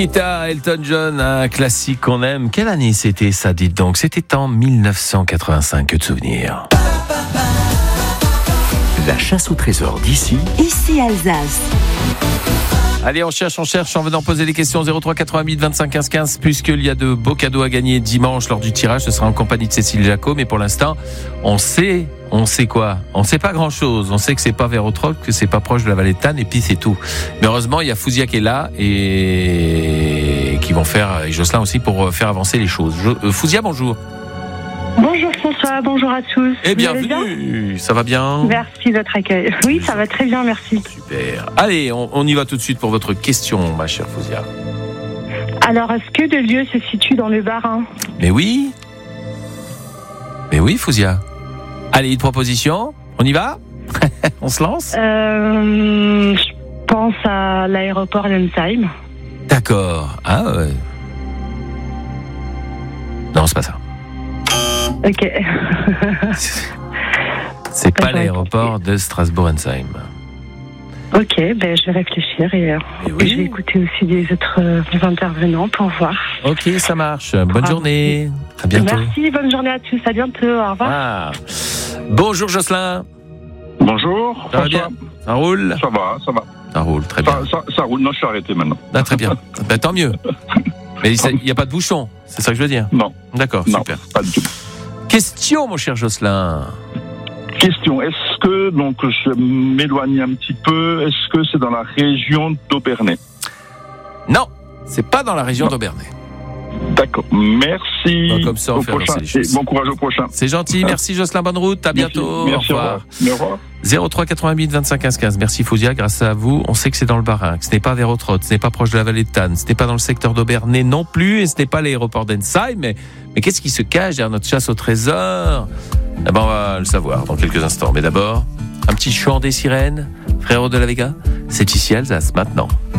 Elton John, un classique qu'on aime. Quelle année c'était ça, dites donc? C'était en 1985, que de souvenirs. La chasse au trésor d'ici. Ici Alsace. Allez, on cherche en venant poser des questions 03 88 25 15 15, puisqu'il y a de beaux cadeaux à gagner dimanche lors du tirage. Ce sera en compagnie de Cécile Jacot, mais pour l'instant, on sait quoi? On sait pas grand chose. On sait que c'est pas vers Autroc, que c'est pas proche de la vallée de Tannes, et puis c'est tout. Mais heureusement, il y a Fouzia qui est là et qui vont faire, et Jocelyn aussi, pour faire avancer les choses. Fouzia, bonjour. Bonjour François, bonjour à tous. Et bienvenue. Ça va bien? Merci de votre accueil. Oui, ça va très bien, merci. Super. Allez, on y va tout de suite pour votre question, ma chère Fouzia. Alors, est-ce que le lieu se situe dans le Bas-Rhin? Mais oui, Fouzia. Allez, une proposition. On y va? On se lance? Je pense à l'aéroport Lensheim. D'accord. Ah ouais. Non, c'est pas ça. Ok. C'est pas l'aéroport de Strasbourg-Ensheim. Ok, je vais réfléchir et je vais écouter aussi les autres intervenants pour voir. Ok, ça marche. Bonne journée. À bientôt. Merci, bonne journée à tous. À bientôt. Au revoir. Ah. Bonjour Jocelyn. Bonjour. Ça va bien? Ça roule? Ça va. Ça roule, très bien. Ça roule. Non, je suis arrêté maintenant. Ah, très bien. Tant mieux. Mais il n'y a pas de bouchon, c'est ça que je veux dire? Non. D'accord, Non, super. pas du tout. Question, mon cher Jocelyn. Question, est-ce que, donc je m'éloigne un petit peu, est-ce que c'est dans la région d'Aubernay? Non, c'est pas dans la région d'Aubernay. D'accord, merci. Bon, comme ça, on fait avancer les choses. Et bon courage au prochain. C'est gentil, merci Jocelyn, bonne route, à bientôt. Merci, au revoir. Au revoir. 03 88 25 15 15. Merci Fouzia, grâce à vous, on sait que c'est dans le Bas-Rhin, que ce n'est pas vers Autroc, ce n'est pas proche de la vallée de Tannes, ce n'est pas dans le secteur d'Aubernay non plus, et ce n'est pas l'aéroport d'Ensheim, mais qu'est-ce qui se cache derrière notre chasse au trésor? On va le savoir dans quelques instants. Mais d'abord, un petit chant des sirènes, Frérot de la Vega, c'est ici Alsace maintenant.